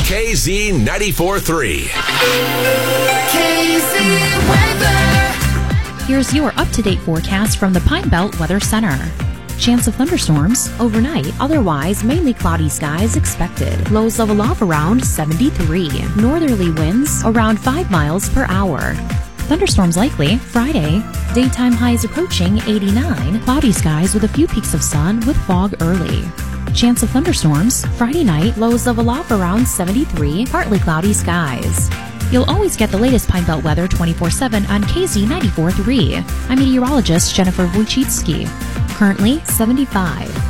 KZ 94.3. KZ Weather. Here's your up-to-date forecast from the Pine Belt Weather Center. Chance of thunderstorms overnight, otherwise mainly cloudy skies expected. Lows level off around 73. Northerly winds around 5 miles per hour. Thunderstorms likely Friday. Daytime highs approaching 89. Cloudy skies with a few peaks of sun with fog early. Chance of thunderstorms Friday night. Lows level off around 73. Partly cloudy skies. You'll always get the latest Pine Belt weather 24/7 on KZ 94.3. I'm meteorologist Jennifer Wojcicki. Currently 75.